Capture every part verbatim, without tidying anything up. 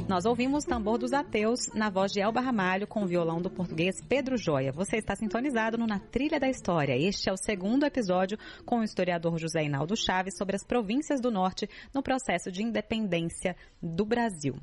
Nós ouvimos Tambor dos Ateus na voz de Elba Ramalho com o violão do português Pedro Joia. Você está sintonizado no Na Trilha da História. Este é o segundo episódio com o historiador José Hinaldo Chaves sobre as províncias do Norte no processo de independência do Brasil.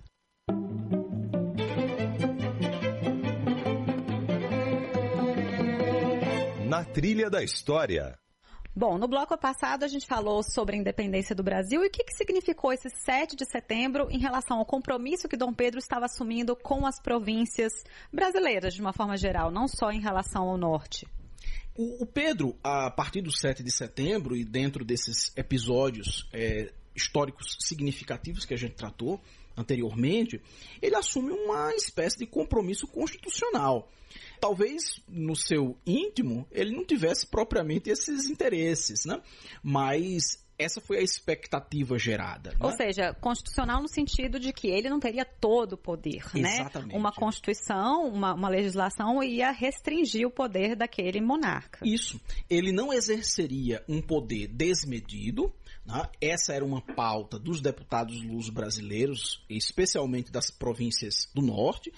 Na Trilha da História. Bom, no bloco passado a gente falou sobre a independência do Brasil e o que, que significou esse sete de setembro em relação ao compromisso que Dom Pedro estava assumindo com as províncias brasileiras, de uma forma geral, não só em relação ao norte. O, o Pedro, a partir do sete de setembro e dentro desses episódios é, históricos significativos que a gente tratou anteriormente, ele assume uma espécie de compromisso constitucional. Talvez no seu íntimo ele não tivesse propriamente esses interesses, né? Mas essa foi a expectativa gerada. Ou né? seja, constitucional no sentido de que ele não teria todo o poder, Exatamente. né? Uma constituição, uma, uma legislação ia restringir o poder daquele monarca. Isso. Ele não exerceria um poder desmedido, né? Essa era uma pauta dos deputados luso-brasileiros, especialmente das províncias do norte,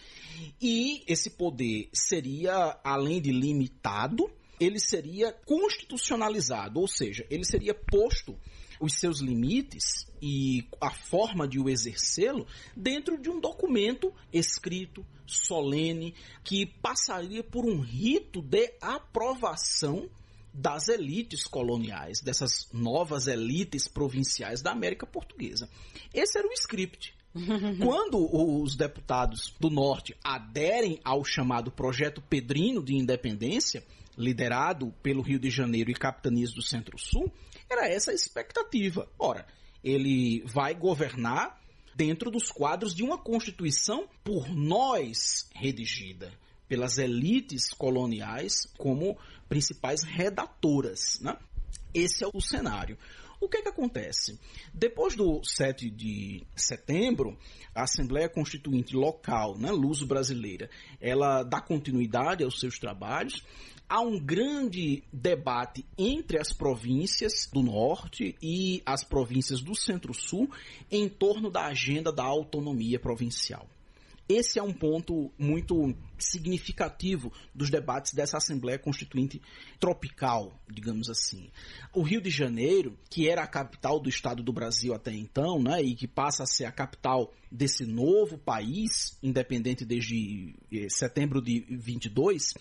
e esse poder seria, além de limitado, ele seria constitucionalizado, ou seja, ele seria posto os seus limites e a forma de o exercê-lo dentro de um documento escrito, solene, que passaria por um rito de aprovação das elites coloniais, dessas novas elites provinciais da América Portuguesa. Esse era o script. Quando os deputados do Norte aderem ao chamado Projeto Pedrino de Independência, liderado pelo Rio de Janeiro e capitanias do Centro-Sul, era essa a expectativa. Ora, ele vai governar dentro dos quadros de uma Constituição por nós redigida, pelas elites coloniais como principais redatoras, né? Esse é o cenário. O que é que acontece? Depois do sete de setembro, a Assembleia Constituinte Local, né, luso-brasileira, ela dá continuidade aos seus trabalhos. Há um grande debate entre as províncias do Norte e as províncias do Centro-Sul em torno da agenda da autonomia provincial. Esse é um ponto muito significativo dos debates dessa Assembleia Constituinte tropical, digamos assim. O Rio de Janeiro, que era a capital do Estado do Brasil até então, né, e que passa a ser a capital desse novo país, independente desde eh, setembro de vinte e dois,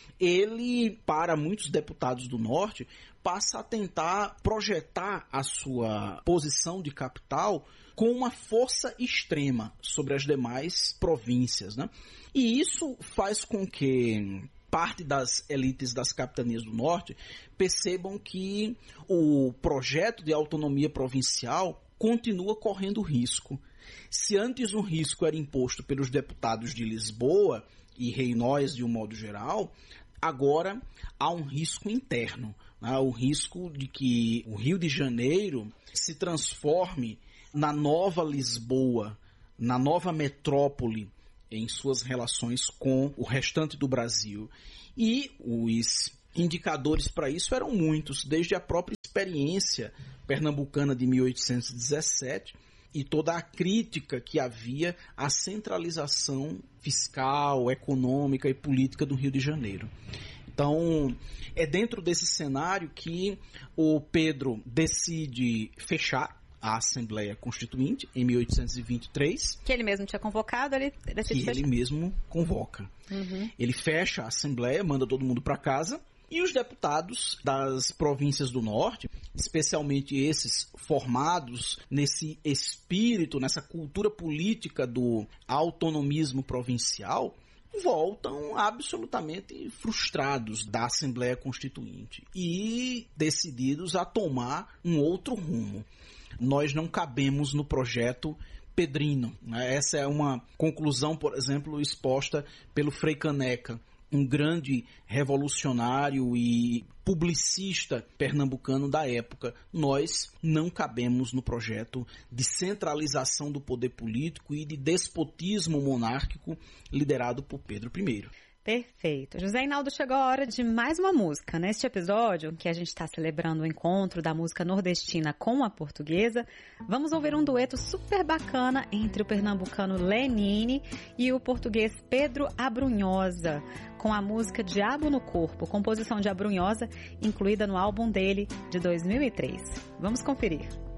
ele, para muitos deputados do Norte, passa a tentar projetar a sua posição de capital com uma força extrema sobre as demais províncias, né? E isso faz com que parte das elites das capitanias do Norte percebam que o projeto de autonomia provincial continua correndo risco. Se antes o risco era imposto pelos deputados de Lisboa e Reynóis de um modo geral, agora há um risco interno, né? O risco de que o Rio de Janeiro se transforme na nova Lisboa, na nova metrópole em suas relações com o restante do Brasil. E os indicadores para isso eram muitos, desde a própria experiência pernambucana de mil oitocentos e dezessete e toda a crítica que havia à centralização fiscal, econômica e política do Rio de Janeiro. Então, é dentro desse cenário que o Pedro decide fechar a Assembleia Constituinte em mil oitocentos e vinte e três. Que ele mesmo tinha convocado, ele decide que fechar. ele mesmo convoca. Uhum. Ele fecha a Assembleia, manda todo mundo para casa, e os deputados das províncias do Norte, especialmente esses formados nesse espírito, nessa cultura política do autonomismo provincial, voltam absolutamente frustrados da Assembleia Constituinte e decididos a tomar um outro rumo. Nós não cabemos no projeto pedrino, né? Essa é uma conclusão, por exemplo, exposta pelo Frei Caneca, um grande revolucionário e publicista pernambucano da época. Nós não cabemos no projeto de centralização do poder político e de despotismo monárquico liderado por Pedro I. Perfeito. José Hinaldo, chegou a hora de mais uma música. Neste episódio, que a gente está celebrando o encontro da música nordestina com a portuguesa, vamos ouvir um dueto super bacana entre o pernambucano Lenine e o português Pedro Abrunhosa, com a música Diabo no Corpo, composição de Abrunhosa, incluída no álbum dele de dois mil e três. Vamos conferir.